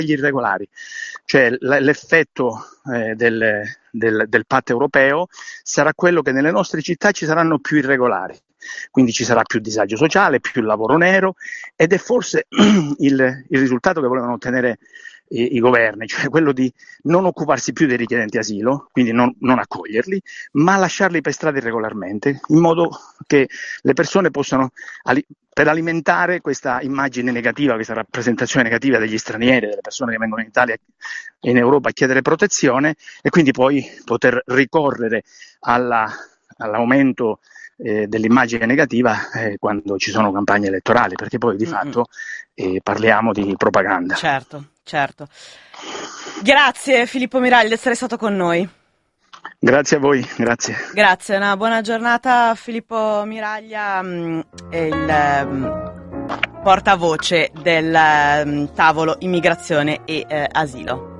gli irregolari, cioè l'effetto del patto europeo sarà quello che nelle nostre città ci saranno più irregolari, quindi ci sarà più disagio sociale, più lavoro nero, ed è forse il risultato che volevano ottenere i governi, cioè quello di non occuparsi più dei richiedenti asilo, quindi non accoglierli, ma lasciarli per strada irregolarmente, in modo che le persone possano, per alimentare questa immagine negativa, questa rappresentazione negativa degli stranieri, delle persone che vengono in Italia e in Europa a chiedere protezione, e quindi poi poter ricorrere all'aumento dell'immagine negativa quando ci sono campagne elettorali, perché poi di fatto parliamo di propaganda. Certo. Grazie Filippo Miraglia di essere stato con noi. Grazie a voi, grazie. Grazie, una buona giornata Filippo Miraglia, il portavoce del tavolo immigrazione e asilo.